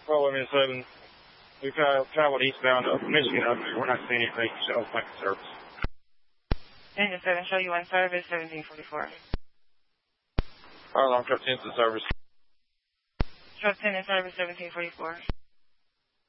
Well, I mean, 7. We've traveled eastbound up Michigan up there. We're not seeing anything show like a service. Engine 7, show you on service, 1744. Alarm truck 10's in service. Truck 10 in service, 1744.